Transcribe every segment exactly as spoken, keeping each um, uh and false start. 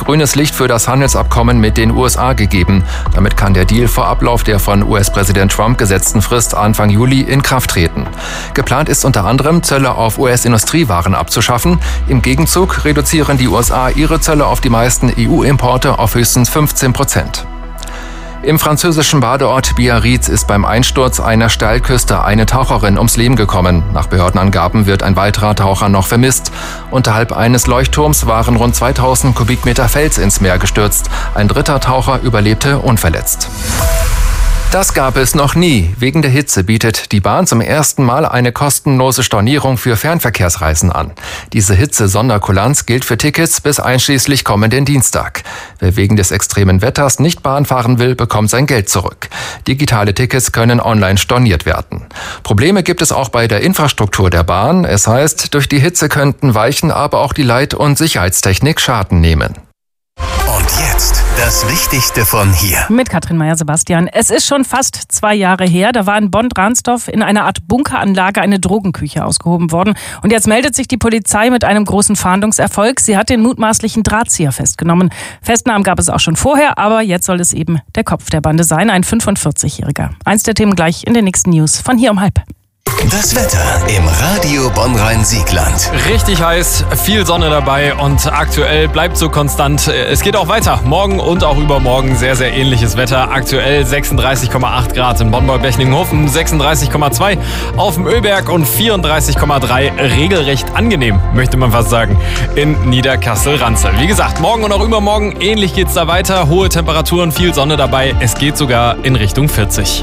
grünes Licht für das Handelsabkommen mit den U S A gegeben. Damit kann der Deal vor Ablauf der von U S-Präsident Trump gesetzten Frist Anfang Juli in Kraft treten. Geplant ist unter anderem, Zölle auf U S-Industriewaren abzuschaffen. Im Gegenzug reduzieren die U S A ihre Zölle auf die meisten E U-Importe auf höchstens fünfzehn Prozent. Im französischen Badeort Biarritz ist beim Einsturz einer Steilküste eine Taucherin ums Leben gekommen. Nach Behördenangaben wird ein weiterer Taucher noch vermisst. Unterhalb eines Leuchtturms waren rund zweitausend Kubikmeter Fels ins Meer gestürzt. Ein dritter Taucher überlebte unverletzt. Das gab es noch nie. Wegen der Hitze bietet die Bahn zum ersten Mal eine kostenlose Stornierung für Fernverkehrsreisen an. Diese Hitze-Sonderkulanz gilt für Tickets bis einschließlich kommenden Dienstag. Wer wegen des extremen Wetters nicht Bahn fahren will, bekommt sein Geld zurück. Digitale Tickets können online storniert werden. Probleme gibt es auch bei der Infrastruktur der Bahn. Es heißt, durch die Hitze könnten Weichen, aber auch die Leit- und Sicherheitstechnik Schaden nehmen. Und jetzt das Wichtigste von hier. Mit Katrin Meyer-Sebastian. Es ist schon fast zwei Jahre her. Da war in Bonn-Dransdorf in einer Art Bunkeranlage eine Drogenküche ausgehoben worden. Und jetzt meldet sich die Polizei mit einem großen Fahndungserfolg. Sie hat den mutmaßlichen Drahtzieher festgenommen. Festnahmen gab es auch schon vorher, aber jetzt soll es eben der Kopf der Bande sein, ein fünfundvierzigjähriger. Eins der Themen gleich in den nächsten News von hier um halb. Das Wetter im Radio Bonn-Rhein-Siegland. Richtig heiß, viel Sonne dabei und aktuell bleibt so konstant. Es geht auch weiter. Morgen und auch übermorgen sehr, sehr ähnliches Wetter. Aktuell sechsunddreißig Komma acht Grad in Bonn-Bechlingenhofen, sechsunddreißig Komma zwei auf dem Ölberg und vierunddreißig Komma drei regelrecht angenehm, möchte man fast sagen, in Niederkassel-Ranzel. Wie gesagt, morgen und auch übermorgen ähnlich geht's da weiter. Hohe Temperaturen, viel Sonne dabei. Es geht sogar in Richtung vierzig.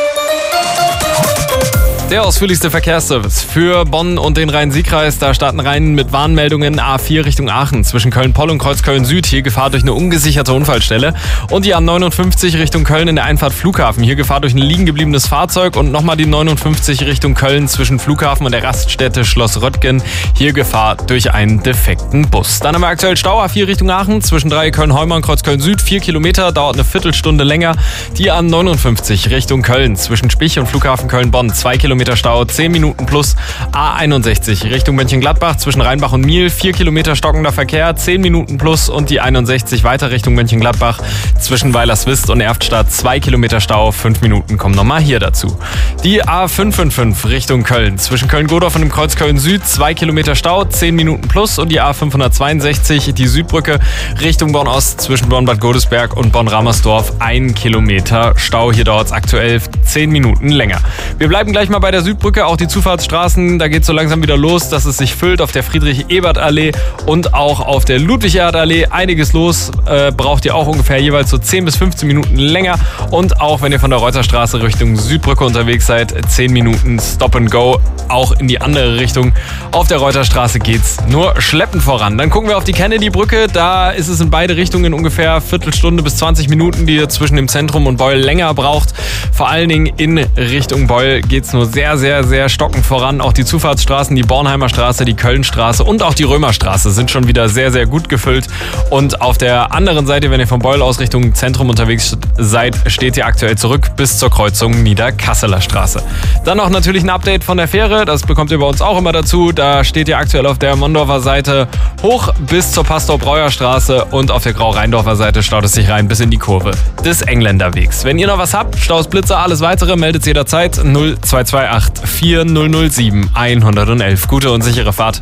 Der ausführlichste Verkehrsservice für Bonn und den Rhein-Sieg-Kreis. Da starten rein mit Warnmeldungen A vier Richtung Aachen zwischen Köln-Poll und Kreuzköln-Süd. Hier Gefahr durch eine ungesicherte Unfallstelle. Und die A neunundfünfzig Richtung Köln in der Einfahrt Flughafen. Hier Gefahr durch ein liegen gebliebenes Fahrzeug. Und nochmal die neunundfünfzig Richtung Köln zwischen Flughafen und der Raststätte Schloss Röttgen. Hier Gefahr durch einen defekten Bus. Dann haben wir aktuell Stau A vier Richtung Aachen zwischen Dreieck Köln-Heumer und Kreuzköln-Süd. Vier Kilometer, dauert eine Viertelstunde länger. Die A neunundfünfzig Richtung Köln zwischen Spich und Flughafen Köln-Bonn. Zwei Kilometer Stau, zehn Minuten plus. A einundsechzig Richtung Mönchengladbach zwischen Rheinbach und Miel, vier Kilometer stockender Verkehr, zehn Minuten plus. Und die einundsechzig weiter Richtung Mönchengladbach zwischen Weilerswist und Erftstadt, zwei Kilometer Stau, fünf Minuten kommen nochmal hier dazu. Die A fünfhundertfünfundfünfzig Richtung Köln zwischen Köln-Godorf und dem Kreuz Köln-Süd, zwei Kilometer Stau, zehn Minuten plus. Und die A fünfhundertzweiundsechzig, die Südbrücke Richtung Bonn-Ost zwischen Bonn-Bad Godesberg und Bonn-Ramersdorf, ein Kilometer Stau. Hier dauert es aktuell zehn Minuten länger. Wir bleiben gleich mal bei der Südbrücke. Auch die Zufahrtsstraßen, da geht es so langsam wieder los, dass es sich füllt auf der Friedrich-Ebert-Allee und auch auf der Ludwig-Erhard-Allee. Einiges los, äh, braucht ihr auch ungefähr jeweils so zehn bis fünfzehn Minuten länger. Und auch wenn ihr von der Reuterstraße Richtung Südbrücke unterwegs seid, zehn Minuten Stop and Go, auch in die andere Richtung. Auf der Reuterstraße geht's nur schleppend voran. Dann gucken wir auf die Kennedy-Brücke, da ist es in beide Richtungen ungefähr Viertelstunde bis zwanzig Minuten, die ihr zwischen dem Zentrum und Beul länger braucht. Vor allen Dingen in Richtung Beul geht's nur sehr, sehr, sehr stockend voran. Auch die Zufahrtsstraßen, die Bornheimer Straße, die Kölnstraße und auch die Römerstraße sind schon wieder sehr, sehr gut gefüllt. Und auf der anderen Seite, wenn ihr von Beul aus Richtung Zentrum unterwegs seid, steht ihr aktuell zurück bis zur Kreuzung Niederkasseler Straße. Dann noch natürlich ein Update von der Fähre, das bekommt ihr bei uns auch immer dazu. Da steht ihr aktuell auf der Mondorfer Seite hoch bis zur Pastor-Breuer-Straße und auf der Grau-Rheindorfer Seite staut es sich rein bis in die Kurve des Engländerwegs. Wenn ihr noch was habt, Staus, Blitzer, alles weitere, meldet es jederzeit null zwei zwei acht vier null null sieben eins null eins. Gute und sichere Fahrt.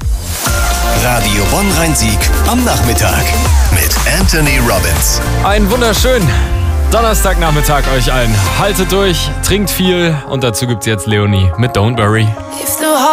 Radio Bonn-Rhein-Sieg am Nachmittag mit Anthony Robbins. Einen wunderschönen Donnerstagnachmittag euch allen. Haltet durch, trinkt viel und dazu gibt's jetzt Leonie mit Don't Worry.